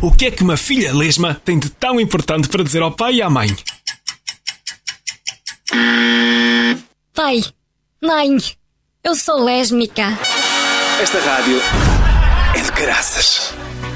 O que é que uma filha lesma tem de tão importante para dizer ao pai e à mãe? Pai, mãe, eu sou lésbica. Esta rádio é de caraças.